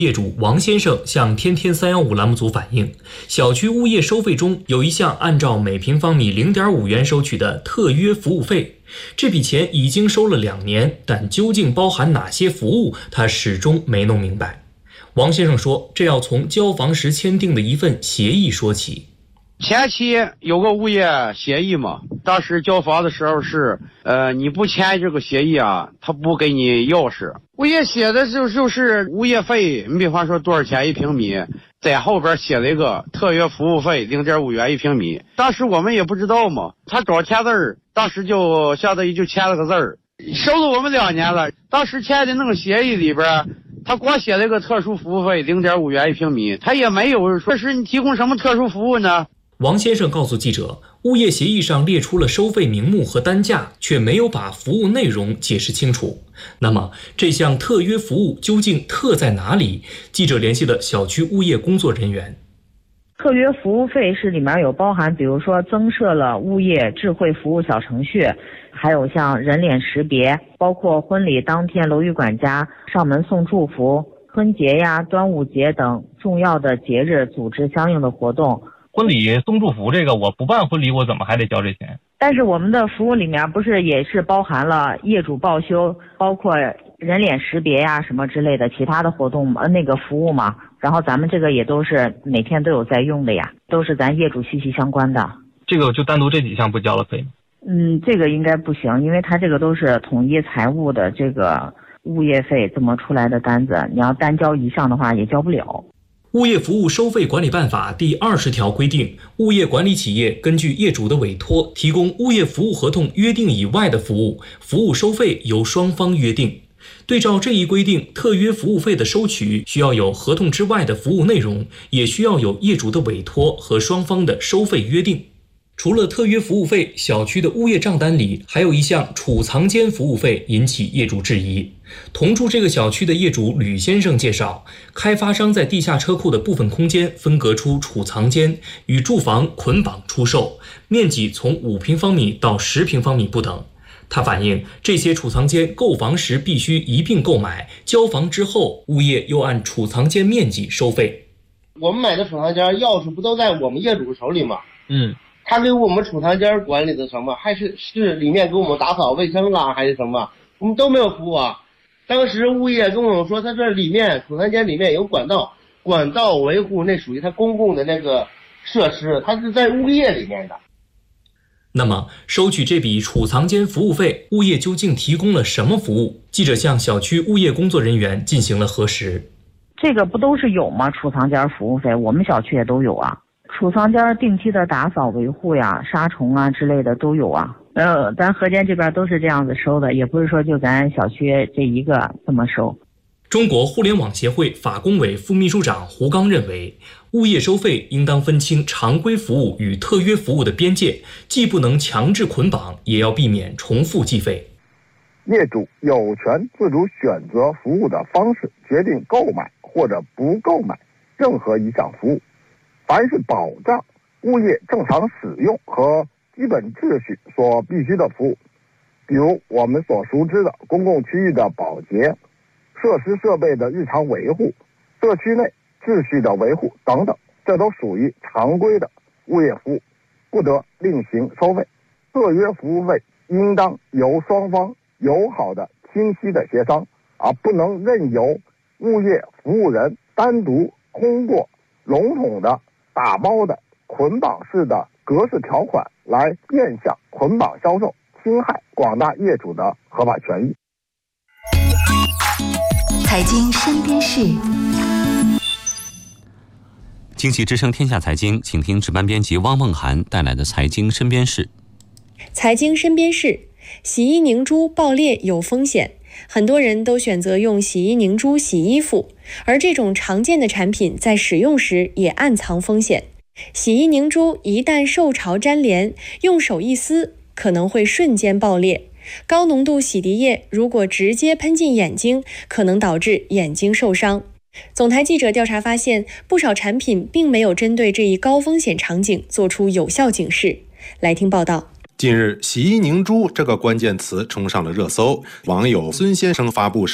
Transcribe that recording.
业主王先生向天天315栏目组反映，小区物业收费中有一项按照每平方米0.5元收取的特约服务费，这笔钱已经收了2年，但究竟包含哪些服务，他始终没弄明白。王先生说，这要从交房时签订的一份协议说起。 前期有个物业协议嘛，当时交房的时候是，你不签这个协议啊，他不给你钥匙。物业写的就是物业费，你比方说多少钱1平米，在后边写了一个特约服务费0.5元1平米。当时我们也不知道嘛，他找签字儿，当时就相当于就签了个字儿，收了我们2年了。当时签的那个协议里边，他光写了一个特殊服务费0.5元1平米，他也没有说是你提供什么特殊服务呢。 王先生告诉记者，物业协议上列出了收费名目和单价，却没有把服务内容解释清楚。那么这项特约服务究竟特在哪里？记者联系了小区物业工作人员。 特约服务费是里面有包含，比如说增设了物业智慧服务小程序，还有像人脸识别，包括婚礼当天楼宇管家上门送祝福，春节呀、端午节等重要的节日组织相应的活动。 婚礼送祝福这个我不办婚礼，我怎么还得交这钱？ 但是我们的服务里面不是也是包含了业主报修，包括人脸识别呀什么之类的其他的活动那个服务嘛。然后咱们这个也都是每天都有在用的呀，都是咱业主息息相关的。 这个就单独这几项不交了费吗？ 这个应该不行，因为它这个都是统一财务的这个物业费这么出来的单子，你要单交一项的话也交不了。 物业服务收费管理办法第20条规定，物业管理企业根据业主的委托，提供物业服务合同约定以外的服务，服务收费由双方约定。对照这一规定，特约服务费的收取需要有合同之外的服务内容，也需要有业主的委托和双方的收费约定。除了特约服务费，小区的物业账单里还有一项储藏间服务费引起业主质疑。同住这个小区的业主吕先生介绍，开发商在地下车库的部分空间分隔出储藏间，与住房捆绑出售，面积从5平方米到10平方米不等。他反映，这些储藏间购房时必须一并购买，交房之后物业又按储藏间面积收费。 我们买的储藏间钥匙不都在我们业主手里吗？他给我们储藏间管理的什么，还是里面给我们打扫卫生啊，还是什么，我们都没有服务啊。当时物业跟我说，他这里面储藏间里面有管道维护，那属于他公共的那个设施，它是在物业里面的。 那么收取这笔储藏间服务费，物业究竟提供了什么服务？记者向小区物业工作人员进行了核实。 这个不都是有吗？储藏间服务费我们小区也都有啊，储藏间定期的打扫维护呀、杀虫啊之类的都有啊。咱河间这边都是这样子收的，也不是说就咱小区这一个这么收。 中国互联网协会法工委副秘书长胡刚认为，物业收费应当分清常规服务与特约服务的边界，既不能强制捆绑，也要避免重复计费。 业主有权自主选择服务的方式，决定购买或者不购买任何一项服务。凡是保障物业正常使用和基本秩序所必须的服务，比如我们所熟知的公共区域的保洁、设施设备的日常维护、社区内秩序的维护等等，这都属于常规的物业服务，不得另行收费。特约服务费应当由双方友好的、清晰的协商，而不能任由物业服务人单独通过笼统的、打包的、捆绑式的格式条款来变相捆绑销售，侵害广大业主的合法权益。 财经身边事， 经济之声天下财经，请听值班编辑汪梦涵带来的财经身边事。 财经身边事，洗衣凝珠爆裂有风险，很多人都选择用洗衣凝珠洗衣服，而这种常见的产品在使用时也暗藏风险。洗衣凝珠一旦受潮粘连，用手一撕，可能会瞬间爆裂。高浓度洗涤液如果直接喷进眼睛，可能导致眼睛受伤。总台记者调查发现，不少产品并没有针对这一高风险场景做出有效警示。来听报道。 近日，洗衣凝珠这个关键词冲上了热搜，网友孙先生发布